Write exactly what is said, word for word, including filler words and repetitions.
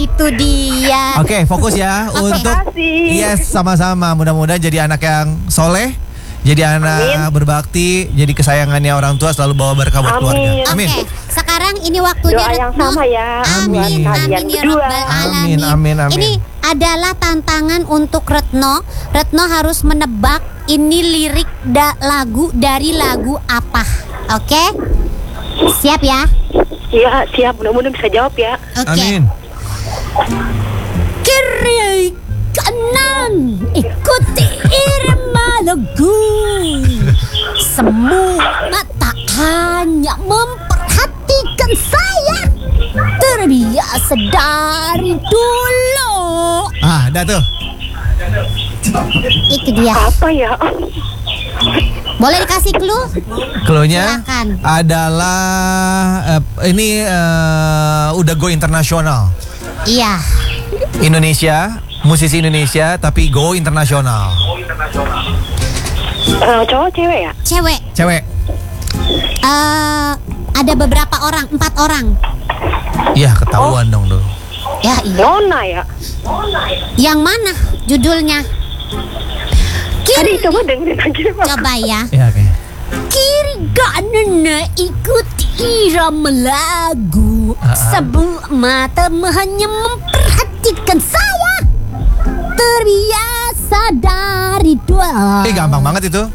itu dia. Oke, fokus ya. Oke. Untuk Makasih. yes, sama-sama. Mudah-mudahan jadi anak yang soleh, jadi anak Amin. berbakti, jadi kesayangannya orang tua, selalu bawa berkah buat Amin. keluarga. Oke, Amin. sekarang ini waktunya Doa yang Retno. sama ya. Amin, buat amin, kalian ya berdua. Rabbal Amin, Alamin. amin, amin. Ini adalah tantangan untuk Retno. Retno harus menebak ini lirik da lagu dari lagu apa. Oke? Siap ya? Iya, siap. Mudah-mudahan bisa jawab ya. Oke. Amin. Kiri kanan ikuti irama lagu. Semua tak hanya memperhatikan saya. Terbiasa dari dulu. Ah, dah tuh. Itu dia. Apa ya? Boleh dikasih clue? Clue-nya Silakan. adalah eh, ini eh, udah go internasional. Iya. Indonesia, musisi Indonesia tapi go internasional. Eh, cowok cewek ya? Cewek. Cewek. Eh, ada beberapa orang, empat orang. Iya, ketahuan dong dulu. Ya iya. Nona ya? Yang mana judulnya? Tadi Kiri. coba dengerin lagi. Pak. Coba ya. Iya, oke. Kiri kanan ikuti irama lagu. Ah, ah. Sebuah mata hanya memperhatikan saya. Terbiasa dari dua. Eh, gampang banget itu.